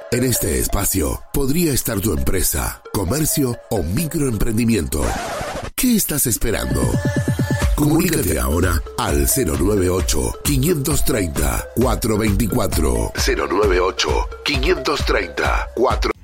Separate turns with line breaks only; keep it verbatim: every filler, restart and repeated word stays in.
En este espacio podría estar tu empresa, comercio o microemprendimiento. ¿Qué estás esperando? Comunícate ahora al cero nueve ocho, quinientos treinta, cuatrocientos veinticuatro. cero nueve ocho, quinientos treinta, cuatro.